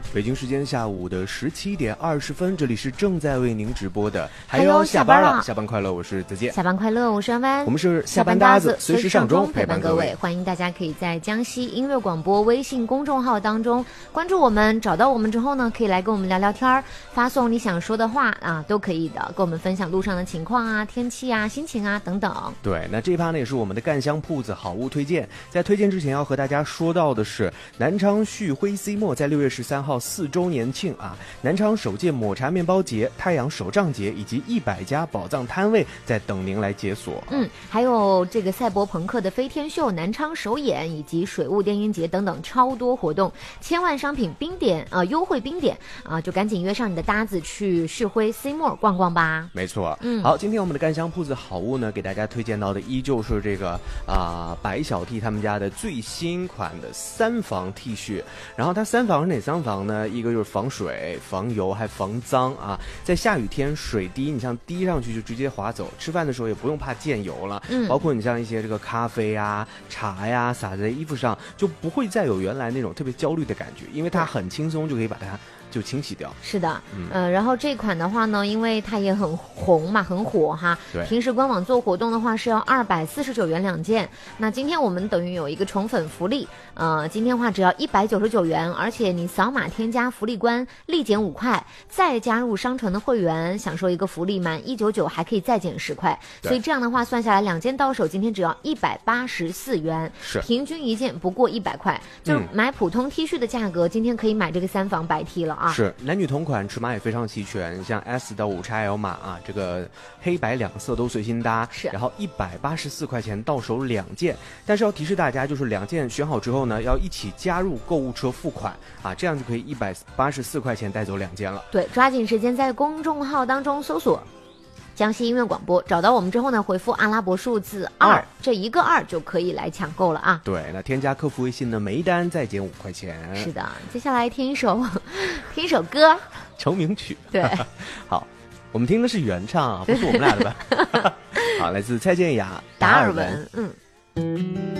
北京时间下午的17点20分，这里是正在为您直播的还有下班了，下班快乐，我是子健。 下班快乐，我是安安。 我们是下班搭子，随时上钟陪伴各位。 欢迎大家可以在江西音乐广播微信公众号当中关注我们，找到我们之后呢，可以来跟我们聊聊天，发送你想说的话啊，都可以的，跟我们分享路上的情况啊、天气啊、心情啊等等。 对，那这一趴呢也是我们的赣香铺子好物推荐。在推荐之前要和大家说到的是，南昌旭辉 C 墨在6月13号4周年庆啊，南昌首届抹茶面包节、太阳手账节以及100家宝藏摊位在等您来解锁。 还有这个赛博朋克的飞天秀、南昌首演以及水雾电音节等等超多活动，千万商品冰点优惠冰点啊，就赶紧约上你的搭子去旭辉 C 墨逛逛吧。 没错，好，今天我们的赣香铺子好物呢，给大家推荐到的依旧是这个白小 T 他们家的最新款的3防 T 恤。然后它3防是哪3防呢？一个就是防水、防油还防脏啊。在下雨天水滴，你像滴上去就直接滑走，吃饭的时候也不用怕溅油了。包括你像一些这个咖啡啊、茶呀洒在衣服上，就不会再有原来那种特别焦虑的感觉，因为它很轻松就可以把它就清洗掉。 是的，然后这款的话呢，因为它也很红嘛，很火哈。 对， 平时官网做活动的话是要249元2件，那今天我们等于有一个宠粉福利，今天的话只要199元，而且你扫码添加福利关立减5块，再加入商城的会员，享受一个福利，满199还可以再减10块，所以这样的话算下来2件到手，今天只要184元， 是平均一件不过100块，就是买普通 T 恤的价格，今天可以买这个3防白 T 了啊。 是男女同款，尺码也非常齐全，像 S 到5XL 码啊，这个黑白2色都随心搭， 是， 然后184块钱到手2件，但是要提示大家，就是2件选好之后呢，要一起加入购物车付款啊，这样就可以184块钱带走2件了。 对，抓紧时间在公众号当中搜索江西音乐广播，找到我们之后呢，回复阿拉伯数字2，这一个2就可以来抢购了啊。 对，那添加客服微信呢，每一单再减5块钱。 是的，接下来听一首歌， 成名曲。 对， 好，我们听的是原唱啊，不是我们俩的吧？好，来自蔡健雅《 达尔文。